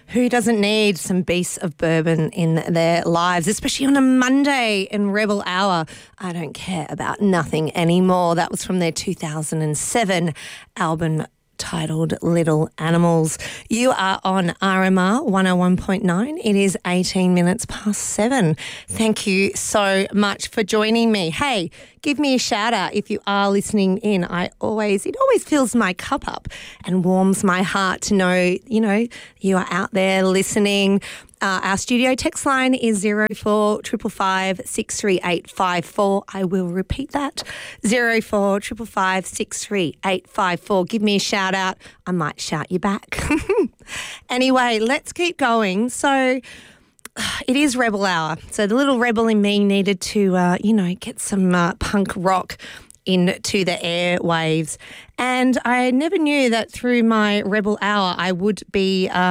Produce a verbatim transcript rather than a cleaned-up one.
Who doesn't need some beasts of bourbon in their lives, especially on a Monday in Rebel Hour? I don't care about nothing anymore. That was from their two thousand seven album titled Little Animals. You are on R M R one oh one point nine. It is eighteen minutes past seven. Thank you so much for joining me. Hey, give me a shout out if you are listening in. I always, it always fills my cup up and warms my heart to know, you know, you are out there listening. Uh, our studio text line is zero four five five six three eight five four. I will repeat that, zero four five five six three eight five four. Give me a shout out. I might shout you back. Anyway, let's keep going. So it is Rebel Hour. So the little rebel in me needed to, uh, you know, get some uh, punk rock into the airwaves. And I never knew that through my Rebel Hour I would be... Uh,